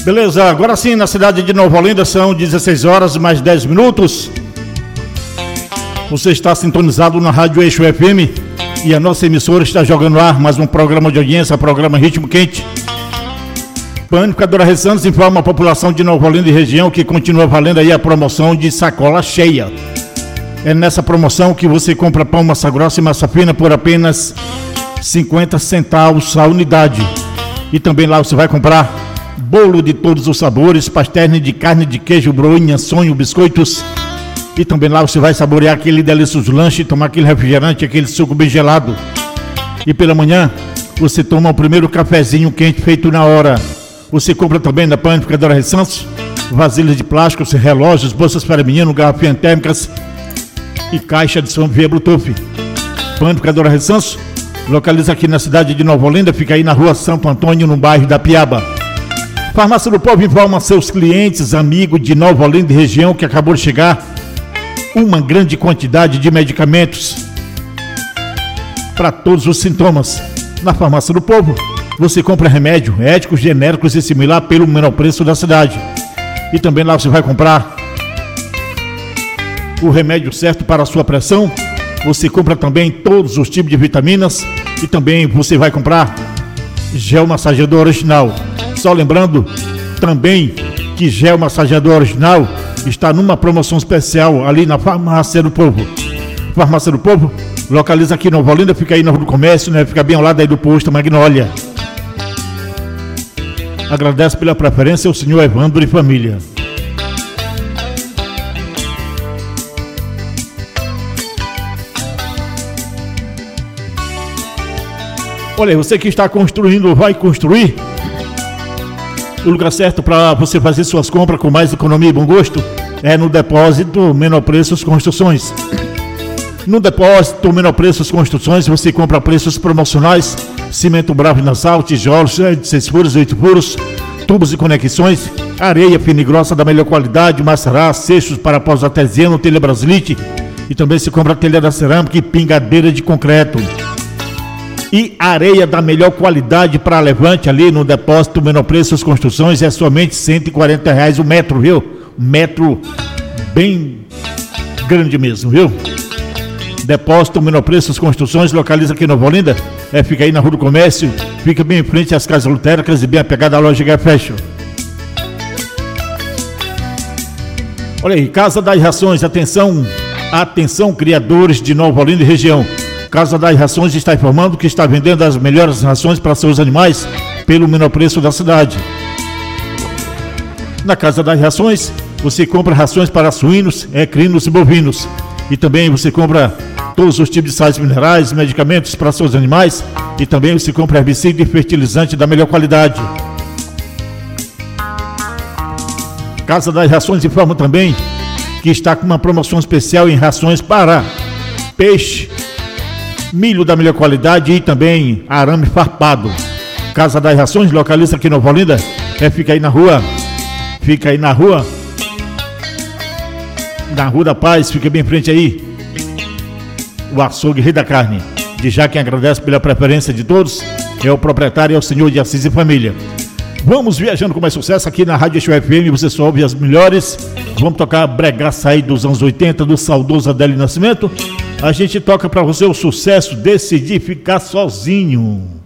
Beleza, agora sim, na cidade de Nova Olinda são 16 horas mais 10 minutos. Você está sintonizado na Rádio Eixo FM e a nossa emissora está jogando no ar mais um programa de audiência, programa Ritmo Quente. Panificadora Ressanos informa a população de Nova Olinda e região que continua valendo aí a promoção de sacola cheia. É nessa promoção que você compra pão, massa grossa e massa fina por apenas 50 centavos a unidade. E também lá você vai comprar bolo de todos os sabores, pastéis de carne, de queijo, broinha, sonho, biscoitos. E também lá você vai saborear aquele delicioso lanche, tomar aquele refrigerante, aquele suco bem gelado. E pela manhã você toma o primeiro cafezinho quente feito na hora. Você compra também na Panificadora Ressanos vasilhas de plástico, relógios, bolsas para menino, garrafinhas térmicas e caixa de som via Bluetooth. Panificadora Ressanos localiza aqui na cidade de Nova Olinda, fica aí na rua Santo Antônio, no bairro da Piaba. Farmácia do Povo informa seus clientes, amigos de Nova Olinda e região que acabou de chegar uma grande quantidade de medicamentos para todos os sintomas. Na Farmácia do Povo você compra remédio, éticos, genéricos e similar pelo menor preço da cidade. E também lá você vai comprar o remédio certo para a sua pressão. Você compra também todos os tipos de vitaminas e também você vai comprar gel massageador original. Só lembrando também que gel massageador original está numa promoção especial ali na Farmácia do Povo. Farmácia do Povo localiza aqui em Nova Olinda, fica aí na Rua do Comércio, né? Fica bem ao lado aí do posto Magnólia. Agradece pela preferência o senhor Evandro e família. Olha aí, você que está construindo ou vai construir, o lugar certo para você fazer suas compras com mais economia e bom gosto é no Depósito Menor Preços Construções. No Depósito Menor Preços Construções você compra preços promocionais: cimento Bravo e Nassau, tijolos de 6 furos, 8 furos, tubos e conexões, areia fina e grossa da melhor qualidade, maçará, cestos para pós artesiano, telha brasilite, e também se compra telha da cerâmica e pingadeira de concreto. E areia da melhor qualidade para levante ali no Depósito Menor Preços Construções é somente R$140 o metro, viu? Metro bem grande mesmo, viu? Depósito Menor Preços Construções localiza aqui em Nova Olinda, fica aí na Rua do Comércio, fica bem em frente às casas lotéricas e bem apegada à loja Gay Fashion. Olha aí, Casa das Rações, atenção criadores de Nova Olinda e região. Casa das Rações está informando que está vendendo as melhores rações para seus animais pelo menor preço da cidade. Na Casa das Rações você compra rações para suínos, equinos e bovinos. E também você compra todos os tipos de sais minerais, medicamentos para seus animais. E também você compra herbicida e fertilizante da melhor qualidade. Casa das Rações informa também que está com uma promoção especial em rações para peixe, milho da melhor qualidade e também arame farpado. Casa das Rações localiza aqui em Nova Olinda, fica aí na rua da Paz, fica bem em frente aí o açougue Rei da Carne. De já quem agradece pela preferência de todos é o proprietário, é o senhor de Assis e família. Vamos viajando com mais sucesso aqui na Rádio Eixo FM, você só ouve as melhores. Vamos tocar bregaça aí dos anos 80 do saudoso Adélio Nascimento. A gente toca pra você o sucesso Decidi Ficar Sozinho.